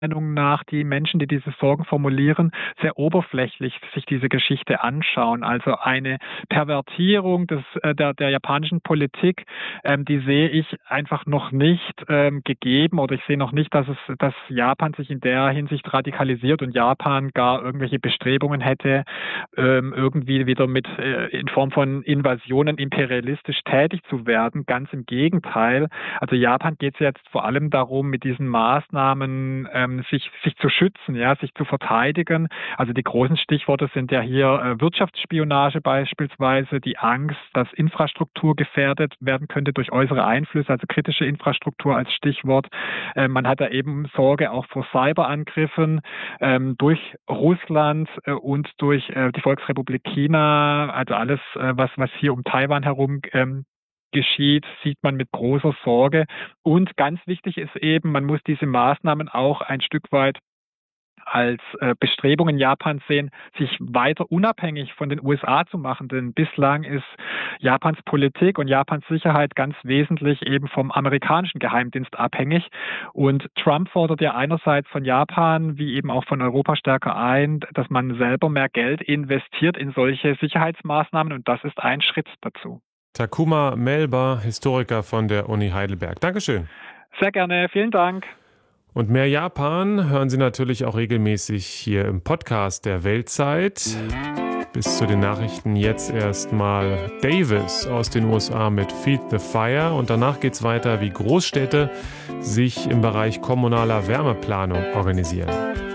Meinung nach die Menschen, die diese Sorgen formulieren, sehr oberflächlich sich diese Geschichte anschauen. Also eine Pervertierung der japanischen Politik, die sehe ich einfach noch nicht gegeben, oder ich sehe noch nicht, dass Japan sich in der Hinsicht radikalisiert und Japan gar irgendwelche Bestrebungen hätte, irgendwie wieder in Form von Invasionen imperialistisch tätig zu werden. Ganz im Gegenteil. Also Japan geht es jetzt vor allem darum, mit diesen Maßnahmen sich zu schützen, ja, sich zu verteidigen. Also die großen Stichworte sind ja hier Wirtschaftsspionage beispielsweise, die Angst, dass Infrastruktur gefährdet werden könnte durch äußere Einflüsse, also kritische Infrastruktur als Stichwort. Man hat da eben Sorge auch vor Cyberangriffen durch Russland und durch die Volksrepublik China, also alles, was hier um Taiwan herum geschieht, sieht man mit großer Sorge. Und ganz wichtig ist eben, man muss diese Maßnahmen auch ein Stück weit als Bestrebungen Japans sehen, sich weiter unabhängig von den USA zu machen. Denn bislang ist Japans Politik und Japans Sicherheit ganz wesentlich eben vom amerikanischen Geheimdienst abhängig. Und Trump fordert ja einerseits von Japan wie eben auch von Europa stärker ein, dass man selber mehr Geld investiert in solche Sicherheitsmaßnahmen. Und das ist ein Schritt dazu. Takuma Melba, Historiker von der Uni Heidelberg. Dankeschön. Sehr gerne, vielen Dank. Und mehr Japan hören Sie natürlich auch regelmäßig hier im Podcast der Weltzeit. Bis zu den Nachrichten jetzt erstmal Davis aus den USA mit Feed the Fire. Und danach geht es weiter, wie Großstädte sich im Bereich kommunaler Wärmeplanung organisieren.